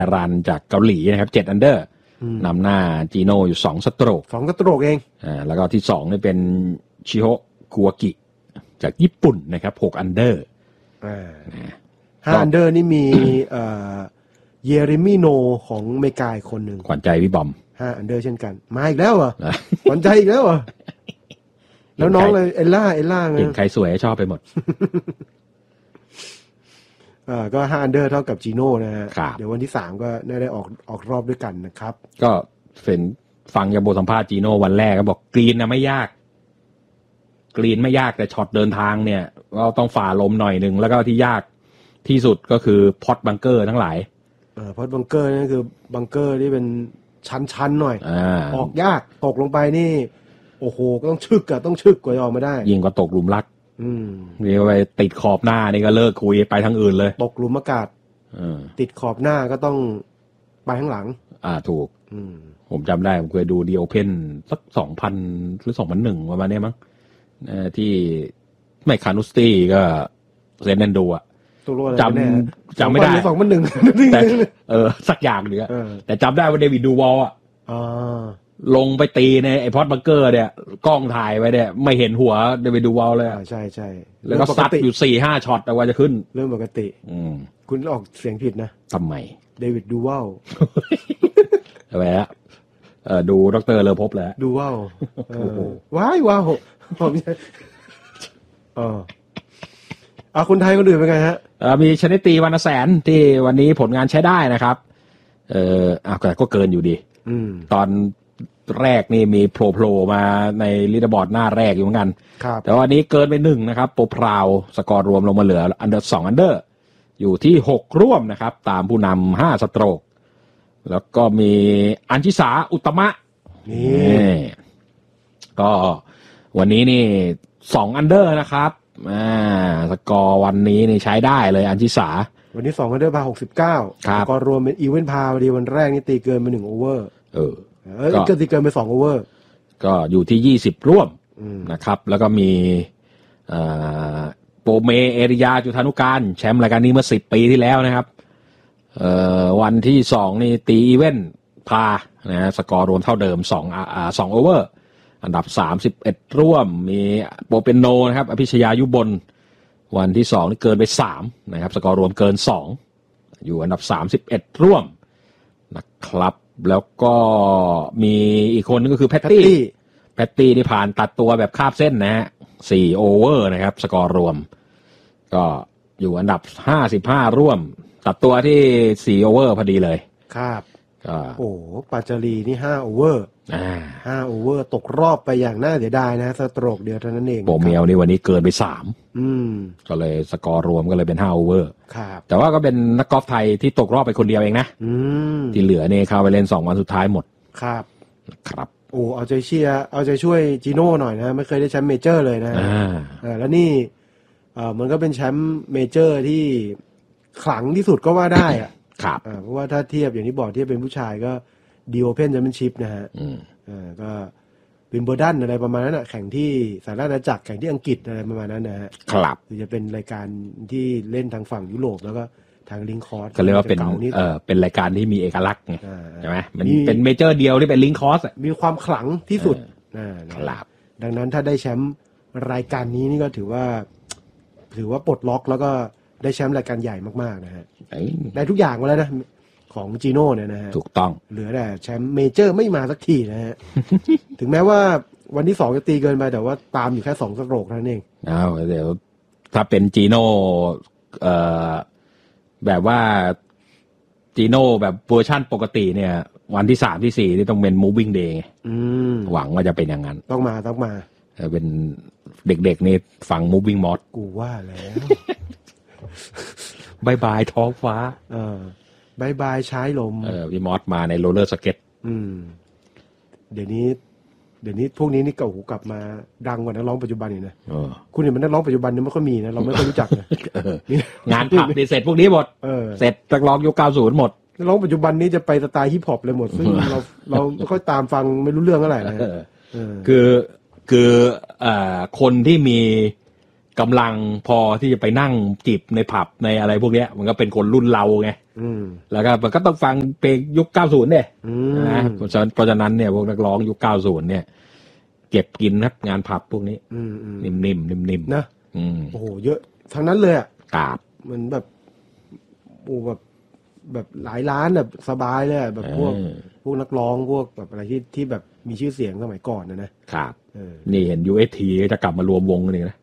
รันจากเกาหลีนะครับ7 อันเดอร์นำหน้าจีโน่อยู่2 สโตรกเองแล้วก็ที่2นี่เป็นชิโฮคุวากิจากญี่ปุ่นนะครับ6 อันเดอร์ 5 อันเดอร์นี่มีเยเรมิโนของอเมริกาอีกคนหนึ่งขวัญใจพี่บอม 5 อันเดอร์เช่นกันมาอีกแล้วเหรอขวัญใจอีกแล้วเหรอแล้วน้องเลยเอลล่าไงเห็นใครสวยชอบไปหมดก็5 อันเดอร์เท่ากับจีโน่นะฮะเดี๋ยววันที่3ก็ได้ออกรอบด้วยกันนะครับก็เป็นฟังจากบทสัมภาษณ์จีโน่วันแรกก็บอกกรีนนะไม่ยากแต่ช็อตเดินทางเนี่ยเราต้องฝ่าลมหน่อยนึงแล้วก็ที่ยากที่สุดก็คือพอตบังเกอร์ทั้งหลายพอตบังเกอร์นั่นคือบังเกอร์ที่เป็นชันๆหน่อยออกยากตกลงไปนี่โอ้โหก็ต้องชึกกว่าจะออกมาได้ยิ่งกว่าตกหลุมรักนี่ไปติดขอบหน้านี่ก็เลิกคุยไปทางอื่นเลยตกหลุมอากาศติดขอบหน้าก็ต้องไปข้างหลังถูกผมจำได้ผมเคยดูดีโอเพนสัก2000หรือ2001ประมาณนี้มั้งที่ไม่คานุสตี้ก็เซนแอนโดจำไม่ได้ 2001 แต่สักอย่างนึงแต่จำได้ว่าเดวิดดูวอลลงไปตีในไอพอตบังเกอร์เนี่ยกล้องถ่ายไว้เนี่ยไม่เห็นหัวเดวิดดูวอลเลยใช่แล้วก็ซัดอยู่ 4-5 ช็อตแต่ว่าจะขึ้นเรื่องปกติคุณออกเสียงผิดนะทำไมเดวิดดูวอลอะไรละดูดร.เลอพบแล้วดูวอลว้าวผมคนไทยคนอื่นเป็นไงฮะมีชนิตีวรรณแสนที่วันนี้ผลงานใช้ได้นะครับแต่ก็เกินอยู่ดีตอนแรกนี่มีโผล่มาในลีดบอร์ดหน้าแรกอยู่เหมือนกันแต่วันนี้เกินไป1นะครับโปรพราวสกอร์รวมลงมาเหลือ2 อันเดอร์อยู่ที่6 ร่วมนะครับตามผู้นำ5 สโตรกแล้วก็มีอัญชิสาอุตตมะนี่ก็วันนี้นี่2 อันเดอร์นะครับสกอร์วันนี้นี่ใช้ได้เลยอัญชิสาวันนี้2 อันเดอร์พา69สกอร์รวมเป็นอีเวนต์พาวันดีวันแรกนี่ตีเกินไป1 โอเวอร์ก็ตีเกินไป2 โอเวอร์ก็อยู่ที่20 ร่วมนะครับแล้วก็มีโปเมเอริยาจุธานุการแชมป์รายการนี้เมื่อ10 ปีที่แล้วนะครับวันที่2นี่ตีอีเวนต์พานะสกอร์รวมเท่าเดิม2 โอเวอร์อันดับ31 ร่วมมีโปเปนโนนะครับอภิชยายุบลวันที่2นี่เกินไป3นะครับสกอร์รวมเกิน2อยู่อันดับ31 ร่วมนะครับแล้วก็มีอีกคนนึงก็คือแพตตี้ที่ผ่านตัดตัวแบบคาบเส้นนะฮะ4 โอเวอร์นะครับสกอร์รวมก็อยู่อันดับ55 ร่วมตัดตัวที่4 โอเวอร์พอดีเลยครับโอ้ปาจารีนี่5 โอเวอร์5 โอเวอร์ตกรอบไปอย่างน่าเสียดายนะสโตรกเดียวเท่านั้นเองโปเมลนี่วันนี้เกินไป3ก็เลยสกอร์รวมก็เลยเป็น5 โอเวอร์แต่ว่าก็เป็นนักกอล์ฟไทยที่ตกรอบไปคนเดียวเองนะที่เหลือเนี่ยเข้าไปเล่น2 วันสุดท้ายหมดครับโอ้เอาใจเชียร์เอาใจช่วยจีโน่หน่อยนะไม่เคยได้แชมป์เมเจอร์เลยนะแล้วนี่มันก็เป็นแชมป์เมเจอร์ที่ขลังที่สุดก็ว่าได้อะเพราะว่าถ้าเทียบอย่างที่บอกที่เป็นผู้ชายก็ดีโอเพนแชมเปี้ยนชิพนะฮะก็วิมเบิลดันอะไรประมาณนั้นแข่งที่สหราชอาณาจักรแข่งที่อังกฤษอะไรประมาณนั้นนะฮะคือจะเป็นรายการที่เล่นทางฝั่งยุโรปแล้วก็ทางลิงคอร์สก็เรียกว่าเป็นรายการที่มีเอกลักษณ์ไงใช่ไหมมันเป็นเมเจอร์เดียวที่เป็นลิงคอร์สมีความขลังที่สุดดังนั้นถ้าได้แชมป์รายการนี้นี่ก็ถือว่าปลดล็อกแล้วก็ได้แชมป์รายการใหญ่มากๆนะฮะได้ทุกอย่างมาแล้วนะของจีโน่เนี่ยนะฮะถูกต้องเหลือแต่แชมป์เมเจอร์ไม่มาสักทีนะฮะ ถึงแม้ว่าวันที่2จะตีเกินไปแต่ว่าตามอยู่แค่2 สโตรกเท่านั้นเองเดี๋ยวถ้าเป็นจีโน่แบบว่าจีโน่แบบเวอร์ชั่นปกติเนี่ยวันที่3ที่4นี่ต้องเป็น moving day หวังว่าจะเป็นอย่างนั้นต้องมาเป็นเด็กๆนี่ฟัง moving mod กูว่าแล้วบายบายท้องฟ้าบายบายใช้ลมพี่มอสมาในโรลเลอร์สเก็ตเดี๋ยวนี้พวกนี้นี่กลับมาดังกว่านักร้องปัจจุบันนี่นะคุณเห็นมันนักร้องปัจจุบันนี่ไม่ค่อยมีนะเราไม่ค่อยรู้จักนะงานผับดีเสร็จพวกนี้หมดเสร็จนักร้องยุค90หมดนักร้องปัจจุบันนี้จะไปสไตล์ฮิปฮอปเลยหมดซึ่งเราไม่ค่อยตามฟังไม่รู้เรื่องเท่าไหร่นะคือคนที่มีกำลังพอที่จะไปนั่งจิบในผับในอะไรพวกเนี้ยมันก็เป็นคนรุ่นเราไงแล้วก็มันก็ต้องฟังเพลงยุค 90 เนี่ยนะเพราะฉะนั้นเนี่ยพวกนักร้องยุค 90 เนี่ยเก็บกินครับงานผับพวกนี้นิ่มๆนิ่มๆนะโอ้โหเยอะทั้งนั้นเลยอ่ะกราบมันแบบโอ้แบบหลายล้านแบบสบายเลยแบบพวกนักร้องพวกแบบอะไรที่แบบมีชื่อเสียงสมัยก่อนนะครับนี่เห็น UST จะกลับมารวมวงกันอีกนะ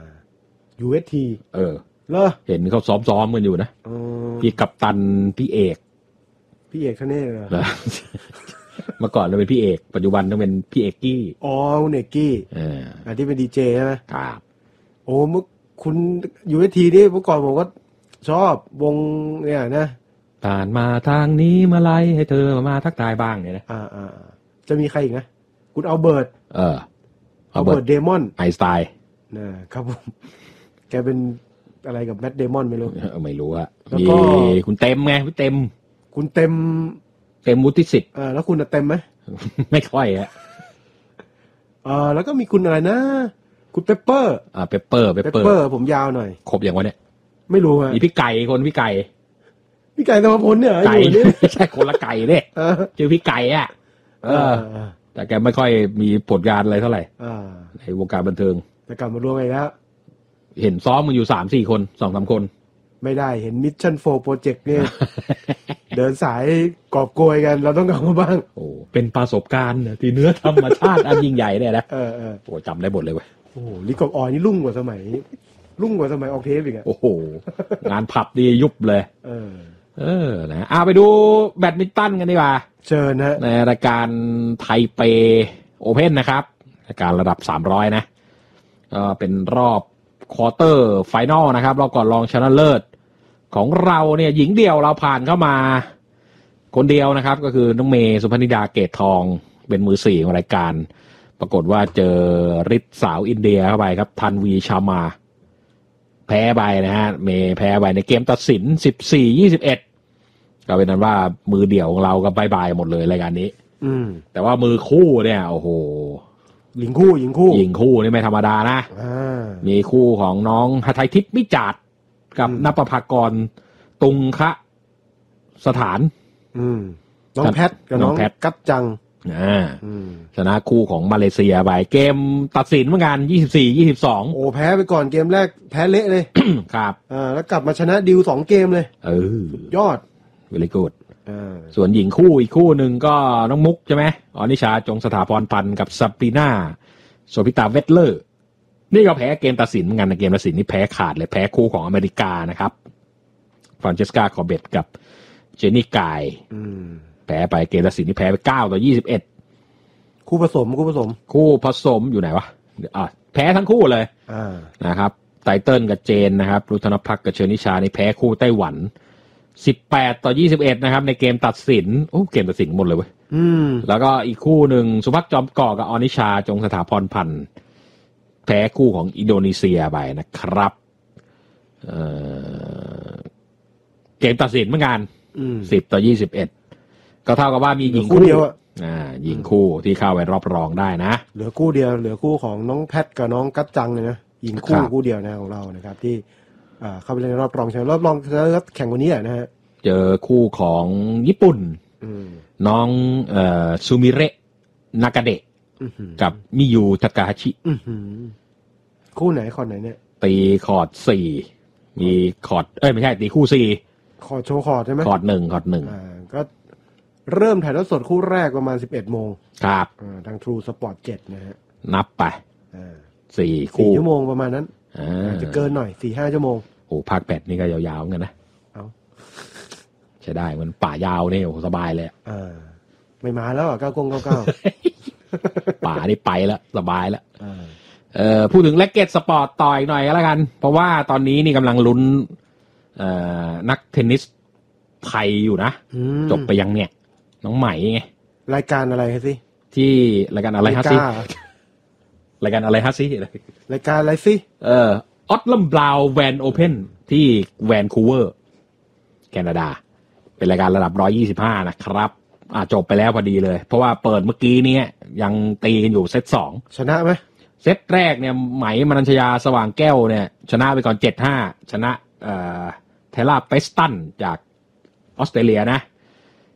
UST เหรอเห็นเขาซ้อมกันอยู่นะพี่กัปตันพี่เอกท่านนี่เหรอเมื่อก่อนเราเป็นพี่เอกปัจจุบันต้องเป็นพี่เอกกี้คุณเอกกี้ที่เป็นดีเจใช่ไหมครับโอ้เมื่อคุณ UST นี่เมื่อก่อนผมก็ชอบวงเนี่ยนะผ่านมาทางนี้มาไล่ให้เธอมาทักทายบ้างเนี่ยนะจะมีใครอีกนะคุณอัลเบิร์ตอัลเบิร์ตเดมอนไอน์สไตน์นะครับผมแกเป็นอะไรกับแมทเดมอนไม่รู้อะมีคุณเต็มไงคุณเต็มวุฒิสิทธิ์แล้วคุณเต็มไหมไม่ค่อยอะแล้วก็มีคุณอะไรนะคุณเปปเปอร์เปปเปอร์ผมยาวหน่อยครบอย่างวะเนี่ยไม่รู้ฮะมีพี่ไก่พี่ไก่ธรรมพลเนี่ยไก่ไม่ใช่คนละไก่เนี่ยชื่อพี่ไก่อ่ะแต่แกไม่ค่อยมีผลงานอะไรเท่าไหร่ในวงการบันเทิงแต่กลับมารวมกันแล้วเห็นซ้อมมันอยู่ 3-4 คน 2-3 คนไม่ได้เห็น Mission 4 Project เนี่ย เดินสายกอบโกยกันเราต้องกลับมาบ้างโอ้เป็นประสบการณ์ที่เนื้อธรรมชาติอันยิ่งใหญ่เนี่ยนะโอ้จำได้หมดเลยเว้ยโอ้ลิกออนี่รุ่งกว่าสมัยออกเทปอีกอ่ะโอ้โหงานผับดียุบเลยนะไปดูแบดมินตันกันดีกว่าเชิญนะในรายการไทเปโอเพ่นนะครับรายการระดับ300นะก็เป็นรอบควอเตอร์ไฟนอลนะครับรอบก่อนรองชนะเลิศของเราเนี่ยหญิงเดี่ยวเราผ่านเข้ามาคนเดียวนะครับก็คือน้องเมย์สุพนิดาเกตทองเป็นมือ4ของรายการปรากฏว่าเจอฤทธิ์สาวอินเดียเข้าไปครับทันวีชามาแพ้ไปนะฮะเมย์แพ้ไปในเกมตัดสิน 14-21 ก็เป็นนั้นว่ามือเดี่ยวของเราก็บายหมดเลยรายการนี้แต่ว่ามือคู่เนี่ยโอ้โหหญิงคู่นี่ไม่ธรรมดานะมีคู่ของน้องหทัยทิพย์มิจาดกับณปภากรตุงคะสถานน้องแพทกับน้องกัจจังชนะคู่ของมาเลเซียไปเกมตัดสินเหมือนกัน 24-22 โอ้แพ้ไปก่อนเกมแรกแพ้เละเลยครับแล้วกลับมาชนะดิว2เกมเลยยอด very good ส่วนหญิงคู่อีกคู่หนึ่งก็น้องมุกใช่ไหมอนิชาจงสถาพรพันธ์กับซับปีน่าโซพิตาเวตเลอร์นี่ก็แพ้เกมตัดสินเหมือนกันในเกมตัดสินนี่แพ้ขาดเลยแพ้คู่ของอเมริกานะครับฟรานเชสกาคอเบตกับเจนนี่กายแพ้ไปเกมตัดสินนี่แพ้ไป9-21 คู่ผสมอยู่ไหนวะแพ้ทั้งคู่เลยนะครับไตเติ้ลกับเจนนะครับรุธนภักดิ์กับเชนิชานี่แพ้คู่ไต้หวัน18-21นะครับในเกมตัดสินเกมตัดสินหมดเลยเว้ยแล้วก็อีกคู่หนึ่งสุภักจอมก่อกับอนิชาจงสถาพรพันธ์แพ้คู่ของอินโดนีเซียไปนะครับเกมตัดสินเหมือนกัน10-21ก็เท่ากับว่ามีหญิงคู่เดียวหญิงคู่ที่เข้าไปรอบรองได้นะเหลือคู่เดียวเหลือคู่ของน้องแพทกับน้องกัจจังเลยนะหญิงคู่เดียวนะของเรานะครับที่เข้าไปเล่นรอบรองชนะแข่งวันนี้นะฮะเจอคู่ของญี่ปุ่นน้องซูมิเระนากาเดะกับมิยูทากาฮาชิคู่ไหนคอร์ดไหนเนี่ยตีคอร์ด4มีคอร์ดไม่ใช่ตีคู่4 คอร์ดโชว์คอร์ดใช่ไหมคอร์ด1 ก็เริ่มถ่ายทอดสดคู่แรกประมาณ 11 โมงครับทาง True Sport 7นะฮะนับไป4คู่ 4ชั่วโมงประมาณนั้นจะเกินหน่อย 4-5 ชั่วโมงโอ้ภาค8นี่ก็ยาวๆเหมือนกันนะใช่ได้มันป่ายาวนี่โอ้สบายเลยไม่มาแล้ว 99ป่านี่ไปแล้วสบายแล้วพูดถึงแร็กเก็ตสปอร์ตต่ออีกหน่อยก็แล้วกันเพราะว่าตอนนี้นี่กำลังลุ้นนักเทนนิสไทยอยู่นะจบไปยังเนี่ยน้องใหม่ไงรายการอะไรสิที่รายการอะไรฮะสิรายการอะไรฮะสิรายการอะไรสิออตลัมบราวน์แวนโอเพ่นที่แวนคูเวอร์แคนาดาเป็นรายการระดับ125นะครับจบไปแล้วพอดีเลยเพราะว่าเปิดเมื่อกี้นี้ยังตีกันอยู่เซต2 ชนะไหมเซตแรกเนี่ยไหมมนัญชยาสว่างแก้วเนี่ยชนะไปก่อน 7-5 ชนะเทล่าเปสตันจากออสเตรเลียนะ